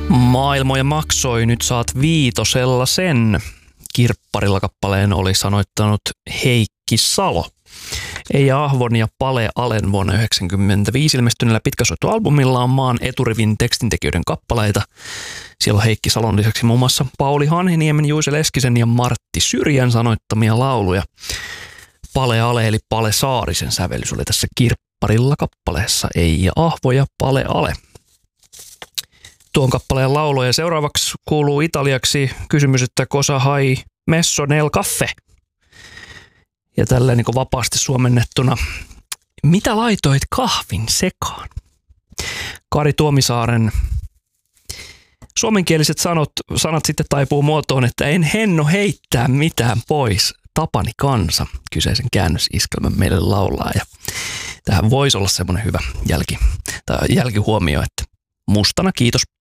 Maailmoja maksoi, nyt saat viitosella sen. Kirpparilla kappaleen oli sanoittanut Heikki Salo. Eija Ahvon ja Pale Alen vuonna 1995 ilmestyneellä pitkäsoittoalbumilla on maan eturivin tekstintekijöiden kappaleita. Siellä on Heikki Salon lisäksi muun muassa Pauli Hanhiniemen, Juise Leskisen ja Martti Syrjän sanoittamia lauluja. Pale Ale eli Pale Saarisen sävellys oli tässä Kirpparilla kappaleessa. Eija Ahvo ja Pale Ale. Tuon kappaleen lauloja. Seuraavaksi kuuluu italiaksi kysymys, että cosa hai messo nel caffè? Ja tälleen niin vapaasti suomennettuna, mitä laitoit kahvin sekaan? Kari Tuomisaaren suomenkieliset sanat sitten taipuu muotoon, että en henno heittää mitään pois. Tapani kansa kyseisen käännösiskelmän meille laulaa. Ja tähän voisi olla semmoinen hyvä jälkihuomio, että mustana kiitos.